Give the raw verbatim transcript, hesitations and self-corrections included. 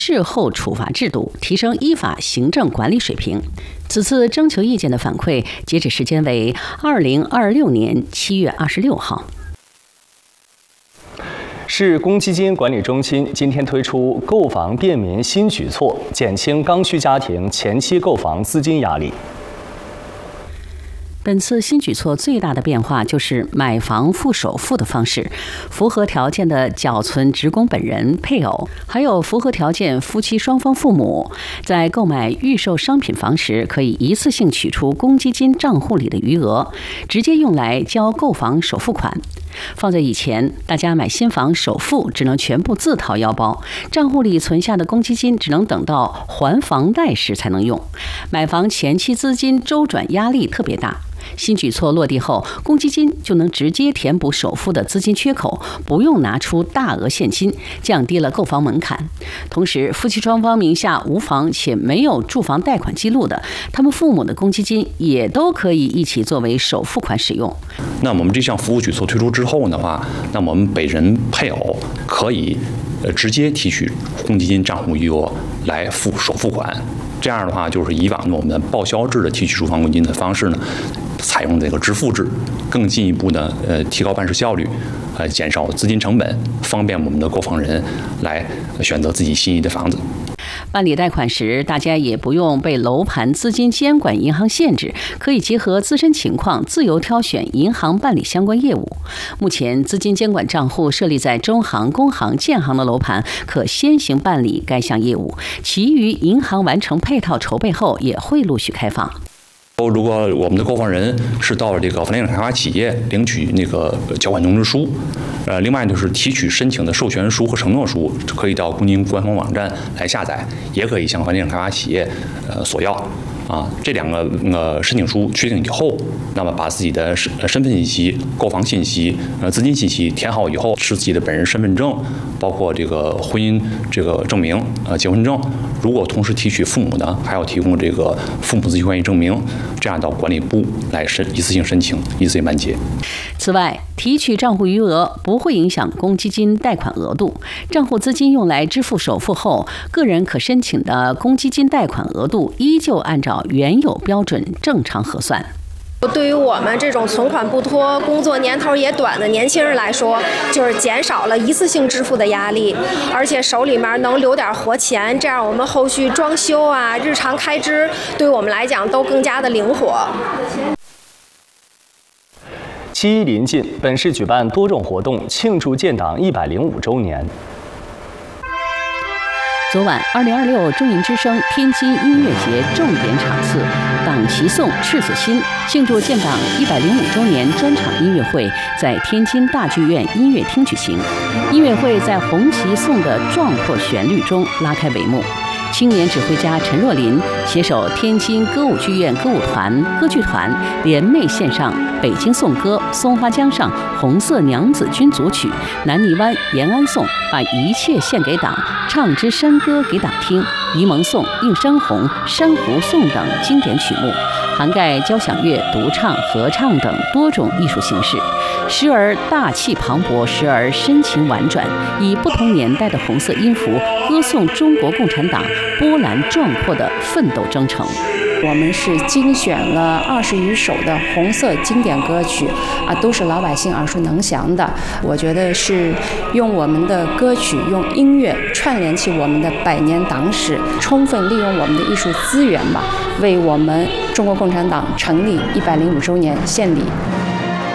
事后处罚制度，提升依法行政管理水平。此次征求意见的反馈截止时间为二零二六年七月二十六号。 市公积金管理中心今天推出购房便民新举措，减轻刚需家庭前期购房资金压力。 本次新举措最大的变化就是买房付首付的方式，符合条件的缴存职工本人、配偶，还有符合条件夫妻双方父母，在购买预售商品房时，可以一次性取出公积金账户里的余额，直接用来交购房首付款。放在以前，大家买新房首付只能全部自掏腰包，账户里存下的公积金只能等到还房贷时才能用，买房前期资金周转压力特别大。新举措落地后，公积金就能直接填补首付的资金缺口，不用拿出大额现金，降低了购房门槛。同时，夫妻双方名下无房且没有住房贷款记录的，他们父母的公积金也都可以一起作为首付款使用。 那我们这项服务举措推出之后的话，那我们本人配偶可以呃直接提取公积金账户余额来付首付款。这样的话，就是以往的我们的报销制的提取住房公积金的方式呢，采用这个支付制，更进一步的呃提高办事效率，呃减少资金成本，方便我们的购房人来选择自己心仪的房子。 办理贷款时，大家也不用被楼盘资金监管银行限制，可以结合自身情况自由挑选银行办理相关业务。目前，资金监管账户设立在中行、工行、建行的楼盘，可先行办理该项业务，其余银行完成配套筹备后，也会陆续开放。 如果我们的购房人是到了这个房地产开发企业领取那个缴款通知书，呃，另外就是提取申请的授权书和承诺书，可以到公积金官方网站来下载，也可以向房地产开发企业呃索要。啊，这两个呃申请书确定以后，那么把自己的身身份信息、购房信息、呃资金信息填好以后，是自己的本人身份证，包括这个婚姻这个证明、呃结婚证。如果同时提取父母的，还要提供这个父母自己关系证明，这样到管理部来申一次性申请，一次性办结。 此外，提取账户余额不会影响公积金贷款额度，账户资金用来支付首付后，个人可申请的公积金贷款额度依旧按照原有标准正常核算。 对于我们这种存款不多、工作年头也短的年轻人来说，就是减少了一次性支付的压力，而且手里面能留点活钱，这样我们后续装修啊、日常开支，对我们来讲都更加的灵活。 七一临近，本市举办多种活动庆祝建党一百零五周年。 昨晚，二零二六中银之声天津音乐节重点场次“党旗颂赤子心”庆祝建党一百零五周年专场音乐会在天津大剧院音乐厅举行。音乐会在红旗颂的壮阔旋律中拉开帷幕。青年指挥家陈若琳携手天津歌舞剧院歌舞团、歌剧团联袂献上《北京颂歌》《松花江上》《红色娘子军组曲》《南泥湾延安颂》，把一切献给党，唱支山歌给党听，《沂蒙颂》《映山红》《珊瑚颂》等经典曲目，涵盖交响乐、独唱、合唱等多种艺术形式，时而大气磅礴，时而深情婉转，以不同年代的红色音符歌颂中国共产党波澜壮阔的奋斗征程。 我们是精选了二十余首的红色经典歌曲啊，都是老百姓耳熟能详的。我觉得是用我们的歌曲、用音乐串联起我们的百年党史，充分利用我们的艺术资源吧，为我们中国共产党成立一百零五周年献礼。